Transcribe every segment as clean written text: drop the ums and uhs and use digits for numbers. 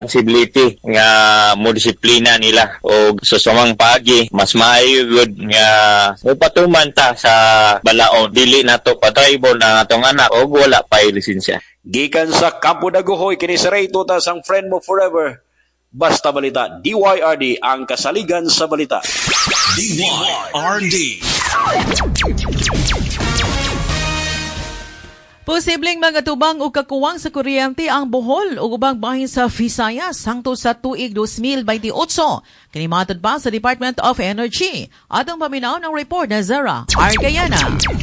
responsibility nga mo disiplina nila o susumang paagi mas maayo gud nga mupatuman ta sa balaod dili nato patribo na atong anak og wala pa lisensya. Gikan sa Campo Daguhoy kini si Ray Tutas ang friend mo forever. Basta Balita, DYRD ang kasaligan sa balita. DYRD. Posibleng mga tubang o kakuwang sa kuryente ang Bohol o ubang bahin sa Visayas hangtod sa tuig 2028. Kinimatod pa sa Department of Energy. Atong paminaw ng report na Zara Argayana.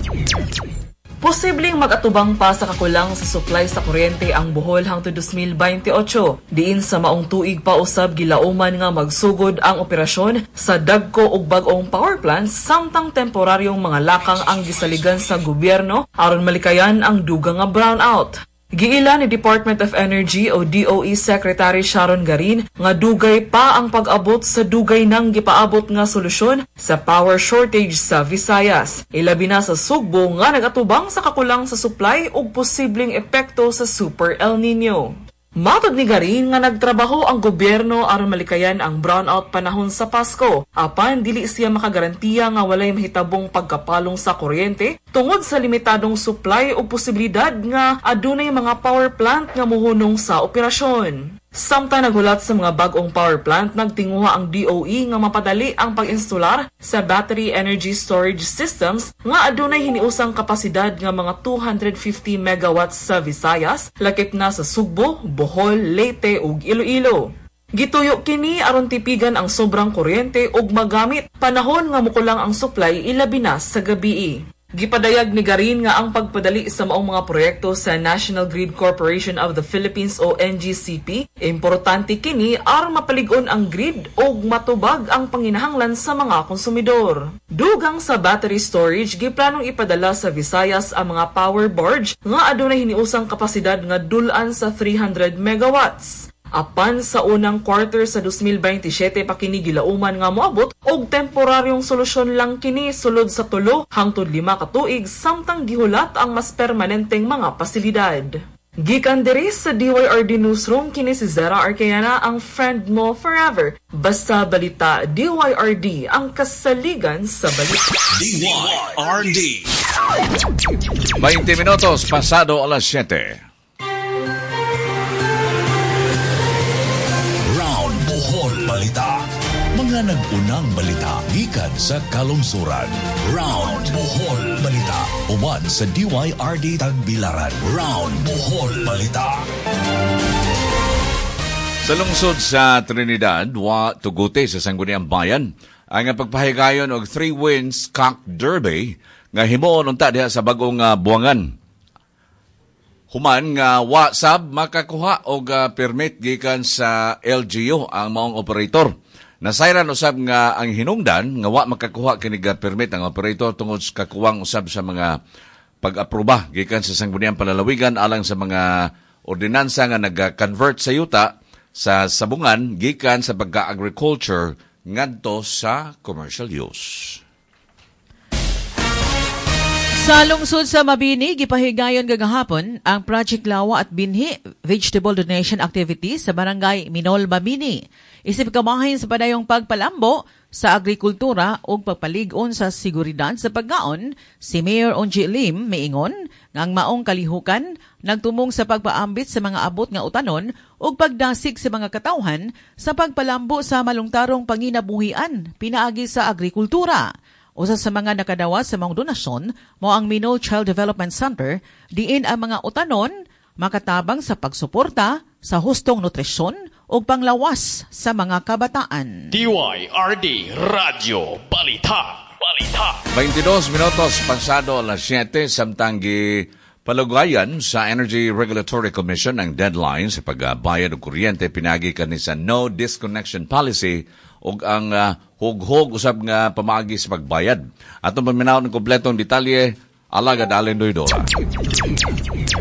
Posibleng mag-atubang pa sa kakulang sa supply sa kuryente ang Bohol hangtod 2028. Diin sa maong tuig pa usab gilauman nga magsugod ang operasyon sa dagko ug bag-ong power plants samtang temporaryong mga lakang ang gisaligan sa gobyerno aron malikayan ang dugang nga brownout. Giila ni Department of Energy o DOE Secretary Sharon Garin nga dugay pa ang pag-abot sa dugay nang gipaabot nga solusyon sa power shortage sa Visayas. Ilabi na sa Sugbo nga nagatubang sa kakulang sa supply ug posibleng epekto sa Super El Nino. Matod ni Garin nga nagtrabaho ang gobyerno aron malikayan ang brownout panahon sa Pasko. Apan dili siya makagarantiya nga walay mahitabong pagkapalong sa kuryente tungod sa limitadong supply o posibilidad nga adunay mga power plant nga mohunong sa operasyon. Samtang naghulat sa mga bag-ong power plant, nagtinguha ang DOE nga mapadali ang pag-instalar sa battery energy storage systems nga adunay hiniusang kapasidad nga mga 250 megawatts sa Visayas, lakip na sa Sugbo, Bohol, Leyte ug Iloilo. Gituyo kini aron tipigan ang sobrang kuryente ug magamit panahon nga mukulang ang supply ilabi na sa gabii. Gipadayag ni Garin nga ang pagpadali sa maong mga proyekto sa National Grid Corporation of the Philippines o NGCP, importante kini aron mapalig-on ang grid ug matubag ang panginahanglan sa mga konsumidor. Dugang sa battery storage, giplanong ipadala sa Visayas ang mga power barge nga adunay hiniusang kapasidad nga dulan sa 300 megawatts. Apan sa unang quarter sa 2027 pa kini gilauman nga moabot og temporaryong solusyon lang kini sulod sa 3 hangtod 5 ka tuig samtang gihulat ang mas permanenteng mga pasilidad. Gikan diri sa DYRD Newsroom kini si Zara Arcayana ang friend mo forever. Basta Balita, DYRD ang kasaligan sa balita. DYRD. 20 minutos pasado alas 7. Balita. Mga nag-unang balita gikan sa kalungsuran. Round Bohol Balita. Uban sa DYRD Tagbilaran. Round Bohol Balita. Sa lungsod sa Trinidad, wa tuguti sa Sangguniang Bayan ang pagpahigayon og 3 Winds Cock Derby nga himuon unta diha sa bagong buwangan. Human nga wa sab makakuha og permit gikan sa LGU ang maong operator. Nasayran usab nga ang hinungdan nga wa makakuha kini permit ang operator tungod sa kakuwang usab sa mga pag-aproba gikan sa Sangguniang Palalawigan alang sa mga ordinansa nga nag-convert sa yuta sa sabungan gikan sa pagka-agriculture ngadto sa commercial use. Sa lungsod sa Mabini, gipahigayon gagahapon ang Project Lawa at Binhi Vegetable Donation Activity sa Barangay Minol, Mabini. Isip kamahin sa padayong pagpalambo sa agrikultura o pagpalig-on sa seguridad sa pagkaon, si Mayor Onji Lim miingon nga ang maong kalihukan nagtumong sa pagpaambit sa mga abot nga utanon o pagdasig sa mga katawhan sa pagpalambo sa malungtarong panginabuhian pinaagi sa agrikultura. Usa sa mga nakadawa sa mga donasyon mo ang Minol Child Development Center, diin ang mga utanon makatabang sa pagsuporta sa hustong nutrisyon o panglawas sa mga kabataan. DYRD Radio Balita. 22 minutos pasado alas 7 samtang palugayan sa Energy Regulatory Commission ang deadline sa pagbayad ng kuryente pinagi kani sa no disconnection policy ug ang hughog usab nga pamaagi sa pagbayad. Atong paminaw ng kompletong detalye alagad Allen Doydora.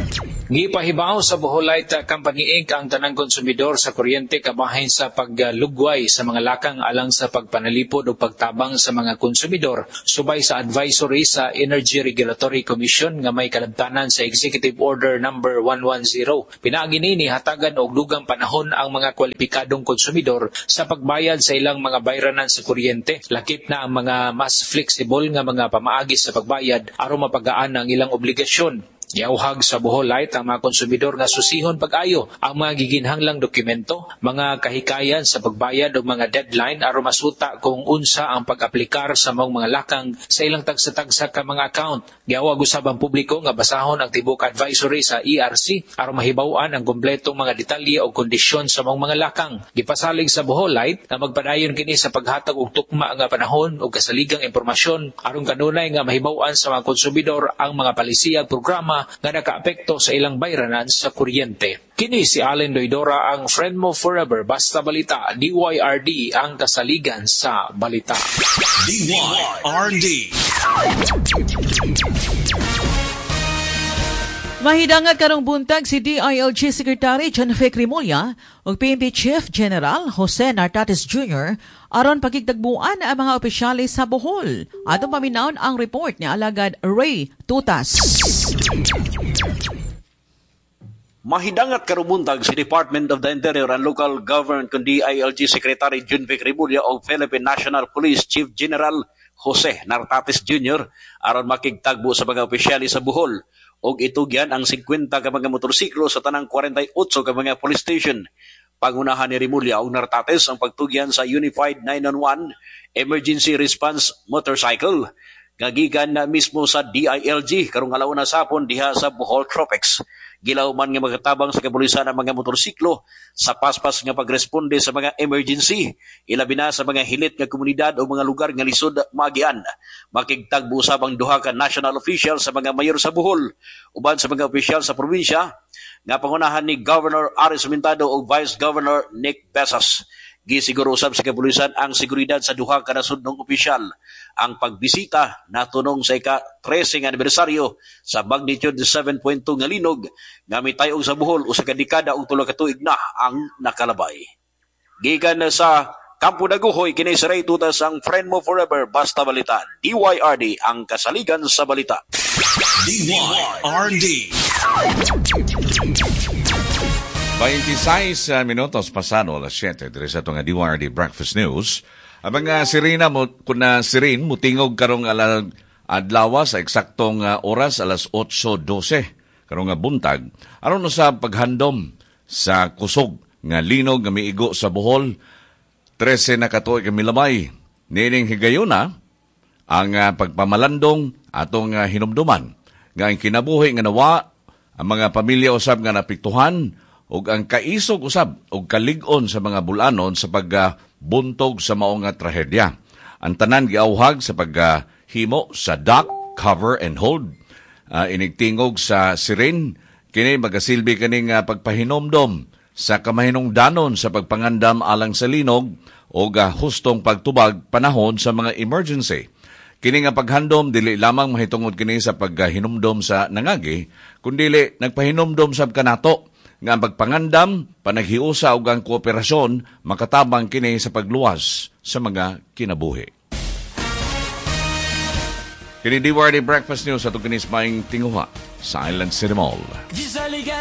Gipahibaw sa Bohol Light Company Inc. ang tanang konsumidor sa kuryente kabahin sa paglugway sa mga lakang alang sa pagpanalipod o pagtabang sa mga konsumidor subay sa advisory sa Energy Regulatory Commission nga may kalabtanan sa Executive Order number 110. Pinaagi ni hatagan og dugang panahon ang mga kwalipikadong konsumidor sa pagbayad sa ilang mga bayranan sa kuryente. Lakip na ang mga mas flexible nga mga pamaagi sa pagbayad aron mapagaan ang ilang obligasyon. Giauhag sa Bohol Light ang mga konsumidor nga susihon pag-ayo ang mga giginhanglang dokumento, mga kahikayan sa pagbayad o mga deadline aron masuta kung unsa ang pag-aplikar sa mga lakang sa ilang tagsa-tagsa ka mga account. Giauhag usab ang publiko nga basahon ang tibok advisory sa ERC aron mahibaw-an ang kumpletong mga detalye o kondisyon sa mga lakang. Gipasalig sa Bohol Light nga magpadayon kini sa paghatag og tukma nga panahon o kasaligang impormasyon aron kanunay nga mahibaw-an sa mga konsumidor ang mga palisiyag programa nga nakaapekto sa ilang bayranan sa kuryente. Kini si Allen Doidora, ang friend mo forever. Basta Balita, DYRD, ang kasaligan sa balita. DYRD. Mahidangat karong buntag si DILG Secretary John F. Remulla ug PNP Chief General Jose Nartates Jr. aron pagigdagbuan ang mga opisyalis sa Bohol. Atong paminawon ang report ni Alagad Ray Tutas. Mahidangat karumuntag si Department of the Interior and Local Government kundi DILG Secretary John F. Remulla o Philippine National Police Chief General Jose Nartates Jr. aron makigtagbo sa mga opisyalis sa Bohol og itugyan ang 50 ka mga motorsiklo sa tanang 48 ka mga police station. Pangunahan ni Remulla o Nartates ang pagtugyan sa Unified 911 Emergency Response Motorcycle nga gikan na mismo sa DILG karong alauna sapon diha sa Bohol Tropics. Gilauman nga magatabang sa kapulisan ang mga motorsiklo sa paspas nga pagresponde sa mga emergency, ilabi na sa mga hilit nga komunidad o mga lugar nga lisod maagian. Makigtagbo usab ang duha ka national official sa mga mayor sa Bohol uban sa mga opisyal sa probinsya nga pangunahan ni Governor Aris Mintado o Vice Governor Nick Besas. Gisiguro usab sa kapulisan ang seguridad sa duha ka nasudnong opisyal. Ang pagbisita natunong sa ika-13 anibersaryo sa magnitude 7.2 nga linog nga mitay-og sa Bohol usa ka dekada ug 3 ka tuig na ang nakalabay. Gikan sa Campo Daguhoy kini si Ray Tutas, ang friend mo forever. Basta Balita, DYRD, ang kasaligan sa balita. DYRD. 26 minutos pasado alas 7 diri sa itong DYRD Breakfast News. Ang mga sirena mo, kuna sirin mutingog karong adlaw sa eksaktong oras alas 8:12 karong buntag aron sa paghandom sa kusog nga linog nga miigo sa Bohol. 13 na katuig ka milamay. Nining higayuna ang pagpamalandong atong hinumduman nga ang kinabuhi nga nawa ang mga pamilya usab nga napiktuhan ug ang kaisog usab ug kalig-on sa mga bulanon sa pagbuntog sa maong nga trahedya. Ang tanan giauhag sa paghimo sa dock, cover and hold. Inigtingog sa siren kini magasilbi kaning pagpahinomdom sa kamahinungdanon sa pagpangandam alang sa linog o hustong pagtubag panahon sa mga emergency. Kini nga paghandom dili lamang mahitungod kini sa paghinumdom sa nangagi, kundi nagpahinomdom sab kanato nga ang pagpangandam, panaghiusa ug ang kooperasyon makatabang kini sa pagluwas sa mga kinabuhi. Kini DYRD Breakfast News atong kinis maing tinguha sa Island City Mall.